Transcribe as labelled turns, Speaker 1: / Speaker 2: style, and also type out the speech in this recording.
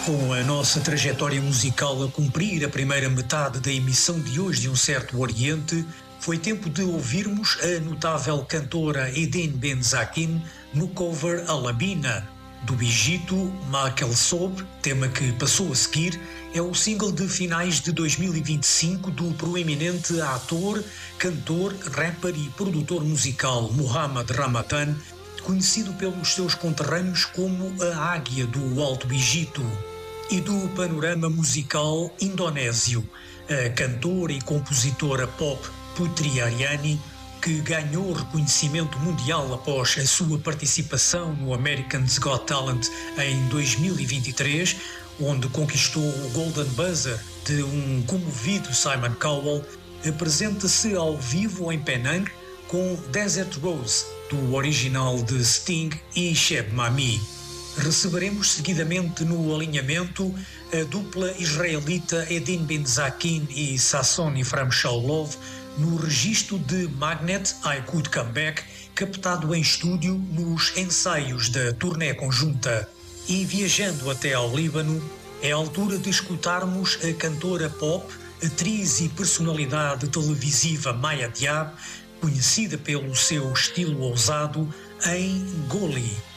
Speaker 1: Com a nossa trajetória musical a cumprir a primeira metade da emissão de hoje de Um Certo Oriente, foi tempo de ouvirmos a notável cantora Edine Benzakin no cover Alabina, do Egito Makel Sob, tema que passou a seguir, é o single de finais de 2025 do proeminente ator, cantor, rapper e produtor musical Mohamed Ramadan, conhecido pelos seus conterrâneos como a Águia do Alto Egito, e do panorama musical indonésio, a cantora e compositora pop Putri Aryani, que ganhou reconhecimento mundial após a sua participação no American's Got Talent em 2023, onde conquistou o Golden Buzzer de um comovido Simon Cowell, apresenta-se ao vivo em Penang com Desert Rose, do original de Sting e Sheb Mami. Receberemos seguidamente no alinhamento a dupla israelita Edine Benzakin e Sasson Ifram Shaulov no registro de Magnet I Could Come Back, captado em estúdio nos ensaios da turnê conjunta. E viajando até ao Líbano, é a altura de escutarmos a cantora pop, atriz e personalidade televisiva Maya Diab, conhecida pelo seu estilo ousado, em Goli.